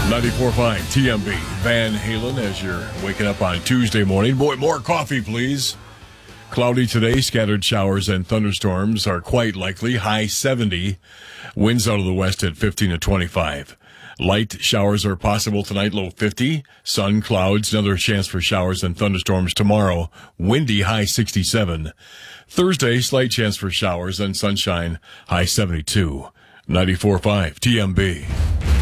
94.5 TMB. Van Halen as you're waking up on Tuesday morning. Boy, more coffee, please. Cloudy today. Scattered showers and thunderstorms are quite likely. High 70. Winds out of the west at 15 to 25. Light showers are possible tonight, low 50. Sun, clouds, another chance for showers and thunderstorms tomorrow. Windy, high 67. Thursday, slight chance for showers and sunshine, high 72. 94.5 TMB.